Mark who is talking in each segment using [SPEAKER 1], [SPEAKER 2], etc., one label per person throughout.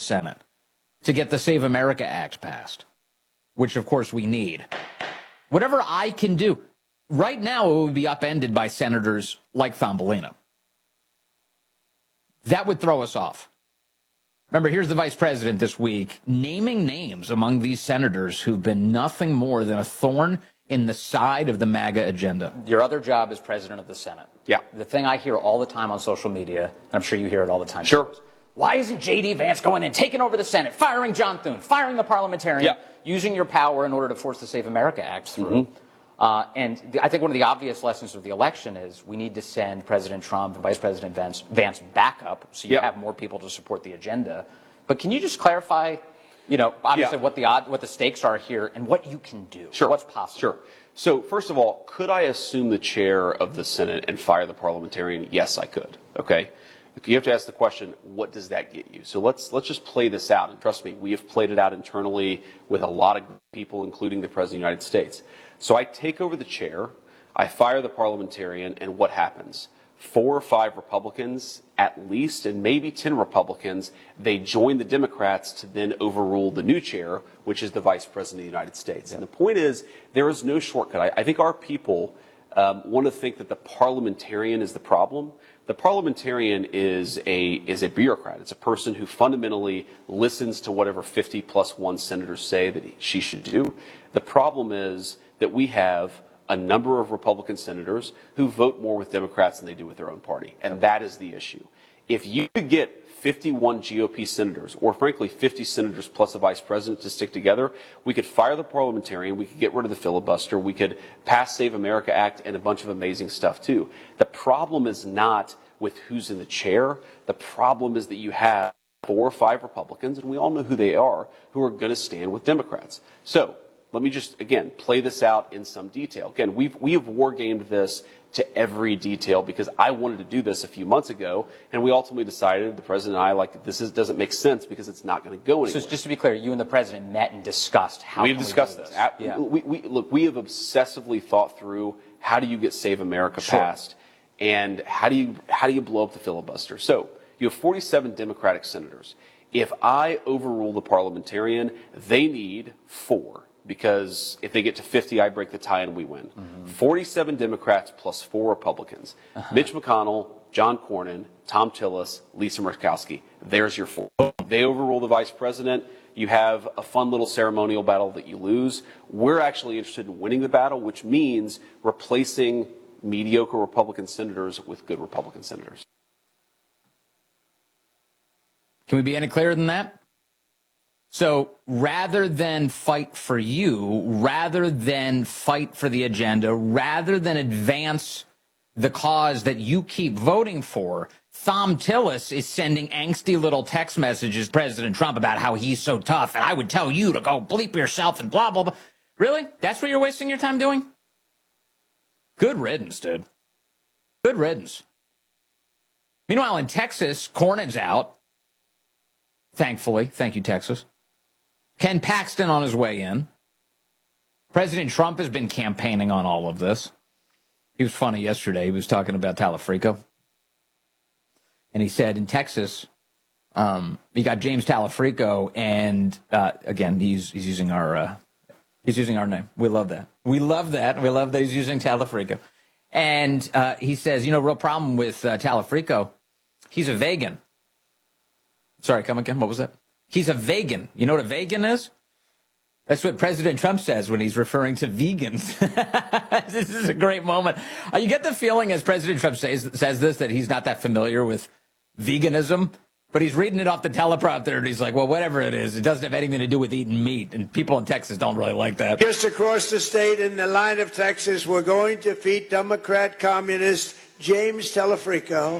[SPEAKER 1] Senate to get the Save America Act passed, which, of course, we need. Whatever I can do. Right now, it would be upended by senators like Thumbelina. That would throw us off. Remember, here's the vice president this week naming names among these senators who've been nothing more than a thorn in the side of the MAGA agenda.
[SPEAKER 2] Your other job is president of the Senate.
[SPEAKER 3] Yeah.
[SPEAKER 2] The thing I hear all the time on social media, and I'm sure you hear it all the time.
[SPEAKER 3] Sure.
[SPEAKER 2] Why isn't J.D. Vance going in, taking over the Senate, firing John Thune, firing the parliamentarian, using your power in order to force the Save America Act through? And I think one of the obvious lessons of the election is we need to send President Trump and Vice President Vance back up so you have more people to support the agenda. But can you just clarify, obviously what the stakes are here and what you can do?
[SPEAKER 3] Sure.
[SPEAKER 2] What's possible?
[SPEAKER 3] Sure. So first of all, could I assume the chair of the Senate and fire the parliamentarian? Yes, I could. Okay. You have to ask the question, what does that get you? So let's just play this out. And trust me, we have played it out internally with a lot of people, including the President of the United States. So I take over the chair, I fire the parliamentarian, and what happens? 4 or 5 Republicans, at least, and maybe 10 Republicans, they join the Democrats to then overrule the new chair, which is the Vice President of the United States. And the point is, there is no shortcut. I think our people want to think that the parliamentarian is the problem. The parliamentarian is a bureaucrat. It's a person who fundamentally listens to whatever 50 plus 1 senators say that she should do. The problem is that we have a number of Republican senators who vote more with Democrats than they do with their own party. And that is the issue. If you could get 51 GOP senators, or frankly 50 senators plus a vice president to stick together, we could fire the parliamentarian, we could get rid of the filibuster, we could pass Save America Act and a bunch of amazing stuff too. The problem is not with who's in the chair. The problem is that you have 4 or 5 Republicans, and we all know who they are, who are going to stand with Democrats. So let me just, again, play this out in some detail. Again, we have war-gamed this to every detail because I wanted to do this a few months ago, and we ultimately decided, the president and I, doesn't make sense because it's not going to go anywhere.
[SPEAKER 2] So just to be clear, you and the president met and discussed how
[SPEAKER 3] we have discussed this. Yeah. We have obsessively thought through how do you get Save America passed, and how do you blow up the filibuster. So you have 47 Democratic senators. If I overrule the parliamentarian, they need 4. Because if they get to 50, I break the tie and we win. 47 Democrats plus 4 Republicans. Mitch McConnell, John Cornyn, Tom Tillis, Lisa Murkowski. There's your 4. They overrule the vice president. You have a fun little ceremonial battle that you lose. We're actually interested in winning the battle, which means replacing mediocre Republican senators with good Republican senators.
[SPEAKER 1] Can we be any clearer than that? So rather than fight for you, rather than fight for the agenda, rather than advance the cause that you keep voting for, Thom Tillis is sending angsty little text messages to President Trump about how he's so tough, and I would tell you to go bleep yourself and blah, blah, blah. Really? That's what you're wasting your time doing? Good riddance, dude. Good riddance. Meanwhile, in Texas, Cornyn's out. Thankfully. Thank you, Texas. Ken Paxton on his way in. President Trump has been campaigning on all of this. He was funny yesterday. He was talking about Talafrico. And he said in Texas, you got James Talafrico, and again, he's using our name. We love that. We love that. We love that he's using Talafrico. And he says, real problem with Talafrico, he's a vegan. Sorry, come again. What was that? He's a vegan. You know what a vegan is? That's what President Trump says when he's referring to vegans. This is a great moment. You get the feeling as President Trump says this that he's not that familiar with veganism, but he's reading it off the teleprompter and he's like, well, whatever it is, it doesn't have anything to do with eating meat. And people in Texas don't really like that.
[SPEAKER 4] Just across the state in the line of Texas, we're going to defeat Democrat communist James Talafrico.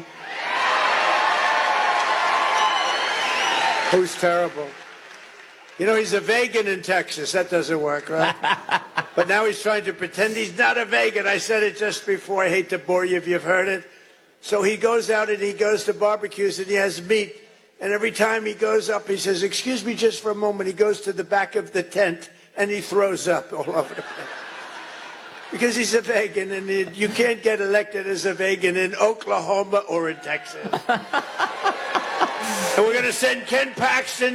[SPEAKER 4] Who's terrible. He's a vegan in Texas. That doesn't work, right? But now he's trying to pretend he's not a vegan. I said it just before. I hate to bore you if you've heard it. So he goes out and he goes to barbecues and he has meat. And every time he goes up, he says, excuse me just for a moment. He goes to the back of the tent and he throws up all over the place. Because he's a vegan, and you can't get elected as a vegan in Oklahoma or in Texas. And we're going to send Ken Paxton